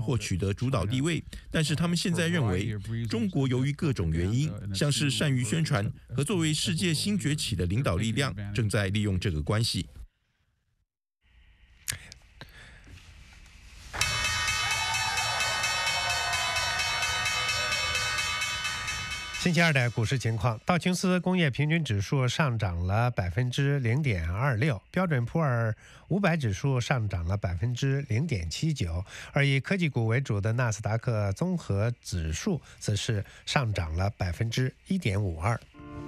或取得主导地位，但是他们现在认为，中国由于各种原因，像是善于宣传和作为世界新崛起的领导力量，正在利用这个关系。 星期二的股市情况，道琼斯工业平均指数上涨了 0.26%， 标准普尔500指数上涨了 0.79%， 而以科技股为主的纳斯达克综合指数则是上涨了 1.52%。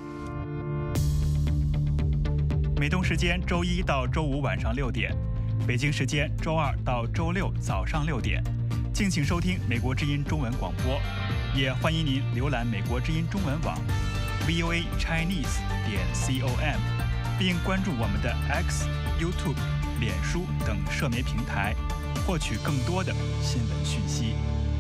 美东时间周一到周五晚上6点，北京时间周二到周六早上6点，敬请收听美国之音中文广播，也欢迎您浏览美国之音中文网 voachinese.com， 并关注我们的 X、YouTube、脸书等社媒平台，获取更多的新闻讯息。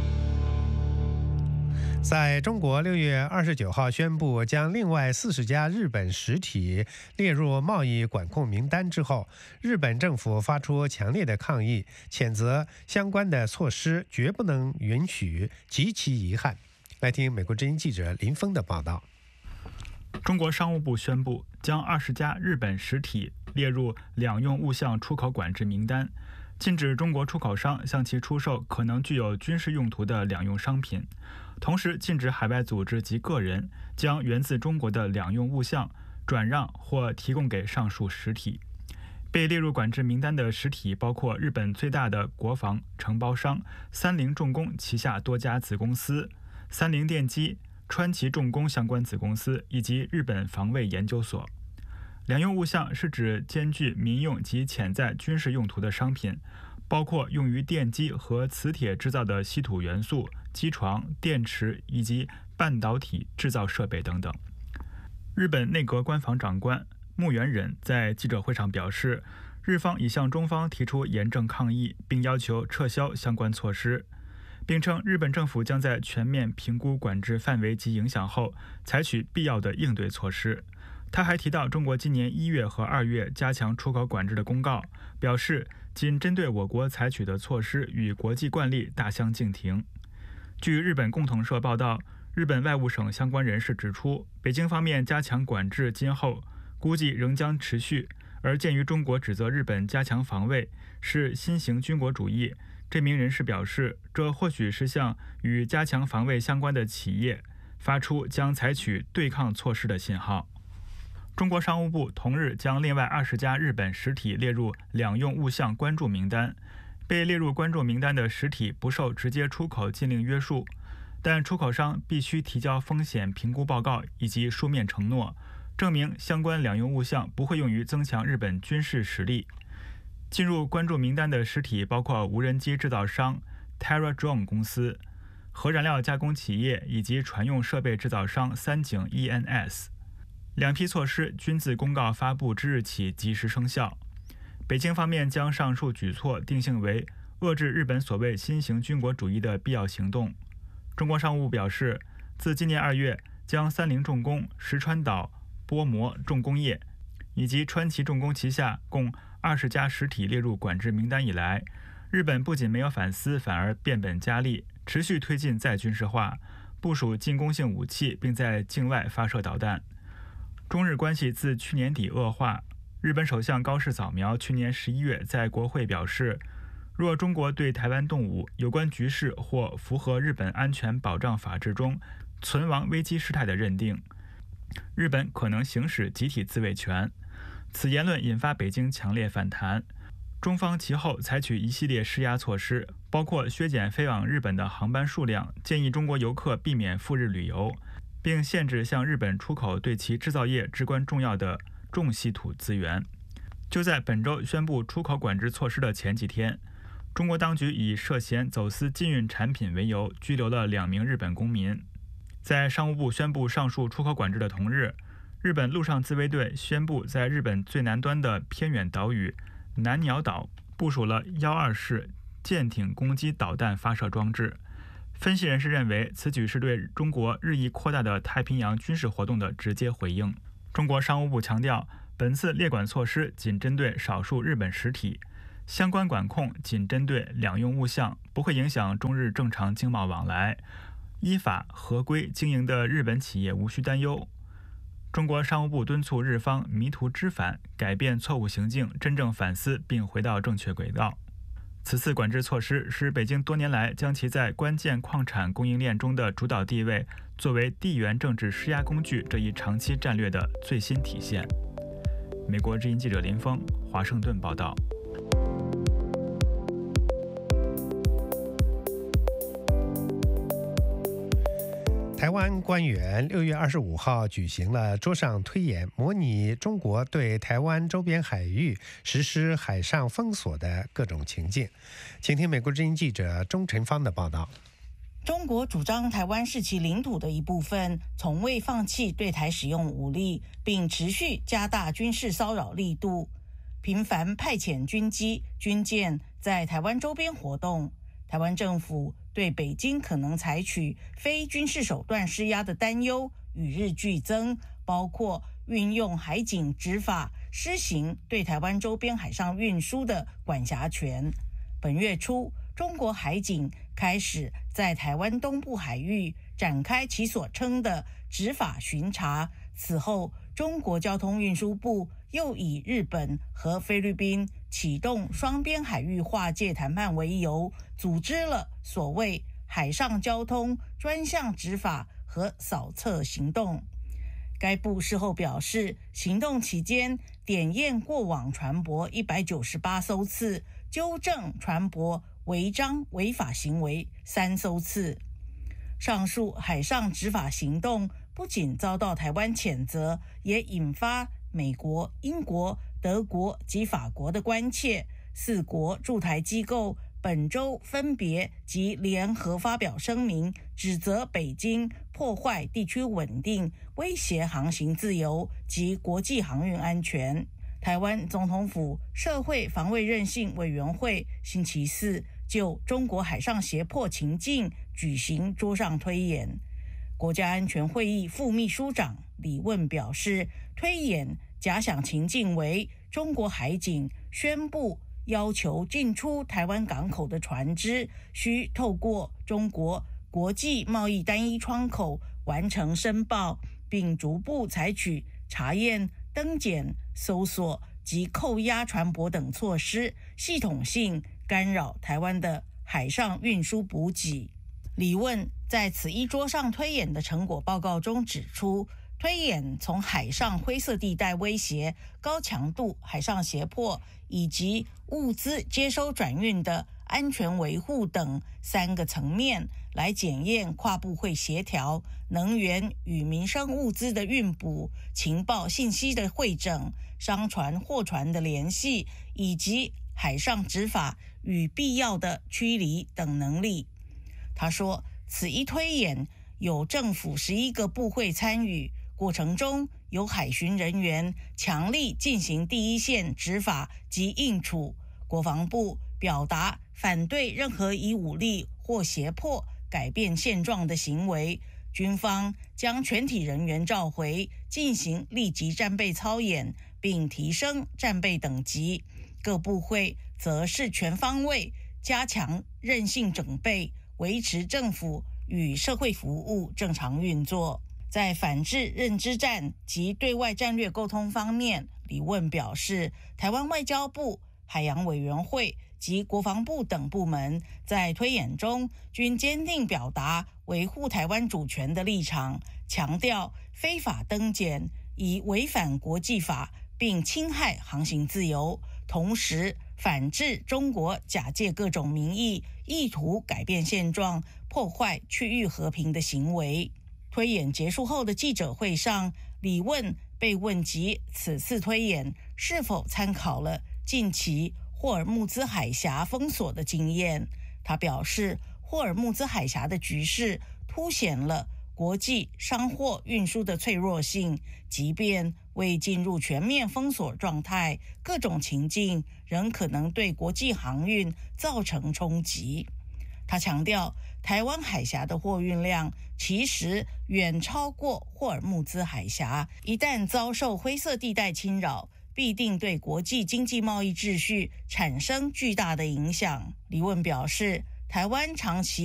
在中国6月29号宣布将另外40家日本实体列入贸易管控名单之后，日本政府发出强烈的抗议，谴责相关的措施绝不能允许，极其遗憾。来听美国之音记者林峰的报道。 中国商务部宣布将20家日本实体列入两用物项出口管制名单，禁止中国出口商向其出售可能具有军事用途的两用商品，同时禁止海外组织及个人将源自中国的两用物项转让或提供给上述实体。被列入管制名单的实体包括日本最大的国防承包商三菱重工旗下多家子公司、三菱电机、川崎重工相关子公司以及日本防卫研究所。两用物项是指兼具民用及潜在军事用途的商品，包括用于电机和磁铁制造的稀土元素、机床、电池以及半导体制造设备等等。日本内阁官房长官木原忍在记者会上表示，日方已向中方提出严正抗议，并要求撤销相关措施，并称日本政府将在全面评估管制范围及影响后，采取必要的应对措施。他还提到中国今年1月和2月加强出口管制的公告，表示仅针对我国采取的措施与国际惯例大相径庭。据日本共同社报道，日本外务省相关人士指出，北京方面加强管制今后估计仍将持续，而鉴于中国指责日本加强防卫是新型军国主义，这名人士表示，这或许是向与加强防卫相关的企业发出将采取对抗措施的信号。中国商务部同日将另外20家日本实体列入两用物项关注名单，被列入关注名单的实体不受直接出口禁令约束，但出口商必须提交风险评估报告以及书面承诺，证明相关两用物项不会用于增强日本军事实力。进入关注名单的实体包括无人机制造商 TerraDrone 公司、核燃料加工企业以及船用设备制造商三井 ENS。两批措施均自公告发布之日起即时生效。北京方面将上述举措定性为遏制日本所谓新型军国主义的必要行动。中国商务部表示，自今年2月将三菱重工、石川岛波摩重工业以及川崎重工旗下共20家实体列入管制名单以来，日本不仅没有反思，反而变本加厉，持续推进再军事化，部署进攻性武器，并在境外发射导弹。中日关系自去年底恶化，日本首相高市早苗去年11月在国会表示，若中国对台湾动武有关局势或符合日本安全保障法制中存亡危机事态的认定，日本可能行使集体自卫权。此言论引发北京强烈反弹，中方其后采取一系列施压措施，包括削减飞往日本的航班数量，建议中国游客避免赴日旅游，并限制向日本出口对其制造业至关重要的重稀土资源。就在本周宣布出口管制措施的前几天，中国当局以涉嫌走私禁运产品为由，拘留了2名日本公民。在商务部宣布上述出口管制的同日，日本陆上自卫队宣布在日本最南端的偏远岛屿南鸟岛部署了12式舰艇攻击导弹发射装置。分析人士认为，此举是对中国日益扩大的太平洋军事活动的直接回应。中国商务部强调，本次列管措施仅针对少数日本实体， 相关管控仅针对两用物项，不会影响中日正常经贸往来，依法合规经营的日本企业无需担忧。中国商务部敦促日方迷途知返，改变错误行径，真正反思并回到正确轨道。此次管制措施是北京多年来将其在关键矿产供应链中的主导地位作为地缘政治施压工具这一长期战略的最新体现。美国之音记者林峰，华盛顿报道。 台湾官员6月25号举行了桌上推演，模拟中国对台湾周边海域实施海上封锁的各种情境。请听美国之音记者钟晨芳的报道。 中国主张台湾是其领土的一部分，从未放弃对台使用武力，并持续加大军事骚扰力度，频繁派遣军机、军舰在台湾周边活动。台湾政府对北京可能采取非军事手段施压的担忧与日俱增，包括运用海警执法，施行对台湾周边海上运输的管辖权。本月初，中国海警开始在台湾东部海域展开其所称的执法巡查。此后，中国交通运输部又以日本和菲律宾启动双边海域划界谈判为由，组织了所谓海上交通专项执法和扫测行动。该部事后表示，行动期间点验过往船舶198艘次，纠正船舶违章违法行为3艘次。上述海上执法行动不仅遭到台湾谴责，也引发美国、英国、德国及法国的关切。4国驻台机构本周分别及联合发表声明，指责北京破坏地区稳定，威胁航行自由及国际航运安全。台湾总统府社会防卫韧性委员会星期四就中国海上胁迫情境举行桌上推演。国家安全会议副秘书长李问表示，推演假想情境为中国海警宣布要求进出台湾港口的船只需透过中国国际贸易单一窗口完成申报，并逐步采取查验、登检、搜索及扣押船舶等措施，系统性干扰台湾的海上运输补给。李问在此一桌上推演的成果报告中指出，推演从海上灰色地带威胁、高强度海上胁迫以及物资接收转运的安全维护等3个层面来检验跨部会协调、能源与民生物资的运补、情报信息的汇整、商船货船的联系以及海上执法与必要的驱离等能力。他说，此一推演有政府11个部会参与，过程中有海巡人员强力进行第一线执法及应处。国防部表达反对任何以武力或胁迫改变现状的行为。军方将全体人员召回，进行立即战备操演，并提升战备等级。各部会则是全方位加强韧性整备，维持政府与社会服务正常运作。在反制认知战及对外战略沟通方面，李问表示，台湾外交部、海洋委员会及国防部等部门在推演中均坚定表达维护台湾主权的立场，强调非法登检已违反国际法并侵害航行自由，同时反制中国假借各种名义意图改变现状、破坏区域和平的行为。推演结束后的记者会上，李问被问及此次推演是否参考了近期霍尔木兹海峡封锁的经验。他表示，霍尔木兹海峡的局势凸显了国际商货运输的脆弱性，即便未进入全面封锁状态，各种情境仍可能对国际航运造成冲击。他强调，台湾海峡的货运量其实远超过霍尔木兹海峡，一旦遭受灰色地带侵扰， 必定对国际经济贸易秩序产生巨大的影响。李问表示，台湾长期